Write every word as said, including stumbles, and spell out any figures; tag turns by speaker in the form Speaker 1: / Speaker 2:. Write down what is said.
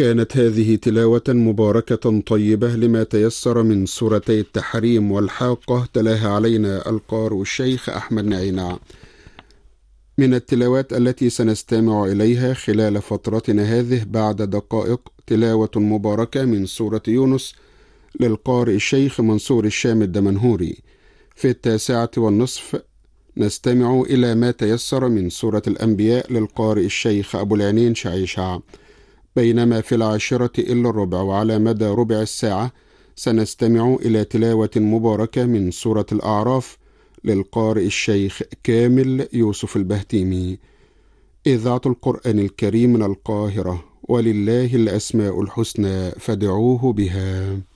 Speaker 1: كانت هذه تلاوة مباركة طيبة لما تيسر من سورتي التحريم والحاقة، تلاها علينا القارئ الشيخ أحمد نعينع. من التلاوات التي سنستمع إليها خلال فترتنا هذه بعد دقائق تلاوة مباركة من سورة يونس للقارئ الشيخ منصور الشام الدمنهوري. في التاسعة والنصف نستمع إلى ما تيسر من سورة الأنبياء للقارئ الشيخ أبو العينين شعيشع، بينما في العاشرة إلا الربع وعلى مدى ربع الساعة سنستمع إلى تلاوة مباركة من سورة الأعراف للقارئ الشيخ كامل يوسف البهتيمي. إذاعة القرآن الكريم من القاهرة، ولله الأسماء الحسنى فادعوه بها.